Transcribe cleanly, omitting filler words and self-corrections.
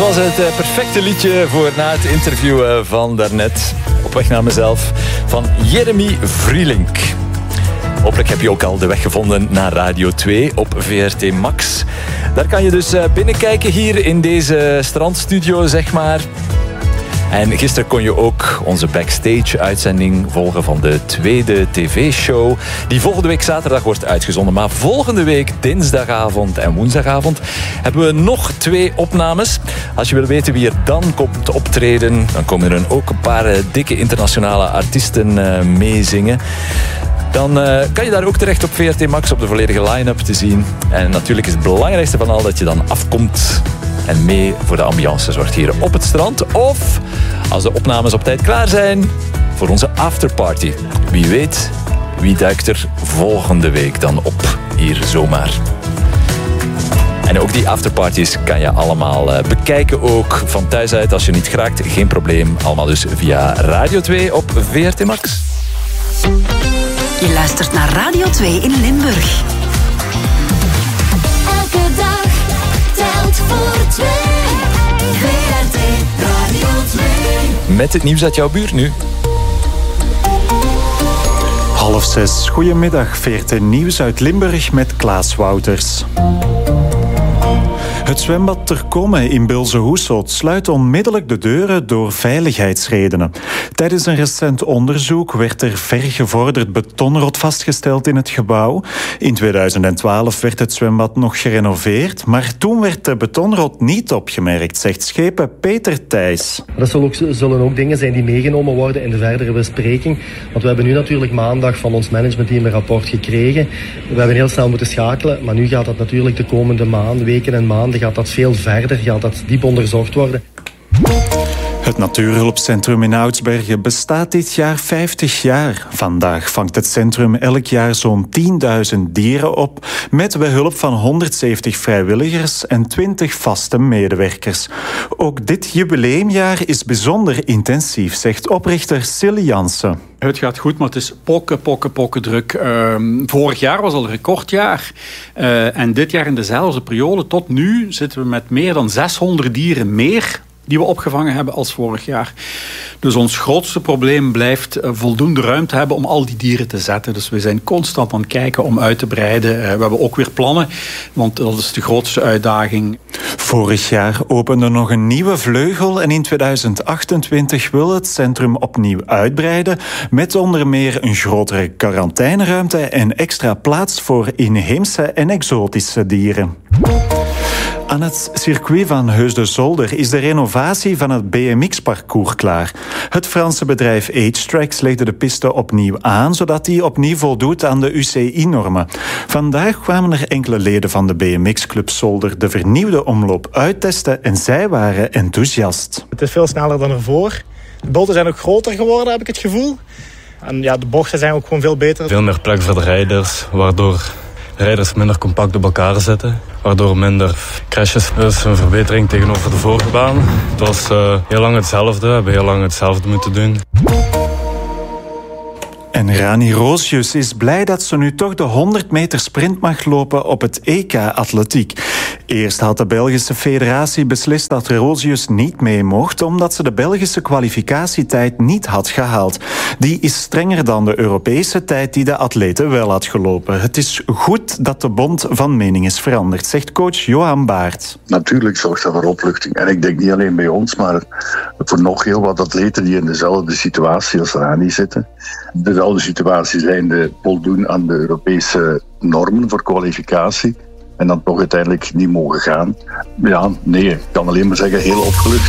Dat was het perfecte liedje voor na het interview van daarnet, op weg naar mezelf, van Jeremy Vrielink. Hopelijk heb je ook al de weg gevonden naar Radio 2 op VRT Max. Daar kan je dus binnenkijken hier in deze strandstudio, zeg maar. En gisteren kon je ook onze backstage-uitzending volgen van de tweede tv-show, die volgende week zaterdag wordt uitgezonden. Maar volgende week, dinsdagavond en woensdagavond, hebben we nog 2 opnames. Als je wil weten wie er dan komt optreden, dan komen er ook een paar dikke internationale artiesten meezingen. Dan kan je daar ook terecht op VRT Max op de volledige line-up te zien. En natuurlijk is het belangrijkste van al dat je dan afkomt en mee voor de ambiance zorgt hier op het strand. Of, als de opnames op tijd klaar zijn, voor onze afterparty. Wie weet, wie duikt er volgende week dan op hier zomaar. En ook die afterparties kan je allemaal bekijken ook van thuis uit. Als je niet geraakt, geen probleem. Allemaal dus via Radio 2 op VRT Max. Je luistert naar Radio 2 in Limburg. Elke dag telt voor 2. VRT Radio 2. Met het nieuws uit jouw buurt nu. 5:30. Goedemiddag, VRT Nieuws uit Limburg met Klaas Wouters. Het zwembad Ter Komme in Bilze-Hoeselt sluit onmiddellijk de deuren door veiligheidsredenen. Tijdens een recent onderzoek werd er vergevorderd betonrot vastgesteld in het gebouw. In 2012 werd het zwembad nog gerenoveerd, maar toen werd de betonrot niet opgemerkt, zegt schepen Peter Thijs. Dat zullen ook dingen zijn die meegenomen worden in de verdere bespreking. Want we hebben nu natuurlijk maandag van ons managementteam een rapport gekregen. We hebben heel snel moeten schakelen, maar nu gaat dat natuurlijk de komende weken en maanden gaat dat veel verder, gaat dat diep onderzocht worden. Het Natuurhulpcentrum in Oudsbergen bestaat dit jaar 50 jaar. Vandaag vangt het centrum elk jaar zo'n 10.000 dieren op, met behulp van 170 vrijwilligers en 20 vaste medewerkers. Ook dit jubileumjaar is bijzonder intensief, zegt oprichter Silly Jansen. Het gaat goed, maar het is pokken druk. Vorig jaar was al een recordjaar. En dit jaar in dezelfde periode tot nu zitten we met meer dan 600 dieren meer die we opgevangen hebben als vorig jaar. Dus ons grootste probleem blijft voldoende ruimte hebben om al die dieren te zetten. Dus we zijn constant aan het kijken om uit te breiden. We hebben ook weer plannen, want dat is de grootste uitdaging. Vorig jaar opende nog een nieuwe vleugel en in 2028 wil het centrum opnieuw uitbreiden met onder meer een grotere quarantaineruimte en extra plaats voor inheemse en exotische dieren. Aan het circuit van Heusden-Zolder is de renovatie van het BMX-parcours klaar. Het Franse bedrijf H-Tracks legde de piste opnieuw aan, zodat die opnieuw voldoet aan de UCI-normen. Vandaag kwamen er enkele leden van de BMX-club Zolder de vernieuwde omloop uittesten en zij waren enthousiast. Het is veel sneller dan ervoor. De bochten zijn ook groter geworden, heb ik het gevoel. En ja, de bochten zijn ook gewoon veel beter. Veel meer plek voor de rijders, waardoor rijders minder compact op elkaar zitten, waardoor minder crashes. Dat is een verbetering tegenover de vorige baan. Het was heel lang hetzelfde, we hebben heel lang hetzelfde moeten doen. En Rani Roosjes is blij dat ze nu toch de 100 meter sprint mag lopen op het EK Atletiek. Eerst had de Belgische federatie beslist dat Roosjes niet mee mocht, omdat ze de Belgische kwalificatietijd niet had gehaald. Die is strenger dan de Europese tijd die de atlete wel had gelopen. Het is goed dat de bond van mening is veranderd, zegt coach Johan Baert. Natuurlijk zorgt dat voor opluchting. En ik denk niet alleen bij ons, maar voor nog heel wat atleten die in dezelfde situatie als Rani zitten. Dezelfde situatie zijnde voldoen aan de Europese normen voor kwalificatie en dan toch uiteindelijk niet mogen gaan. Ja, nee, ik kan alleen maar zeggen heel opgelucht.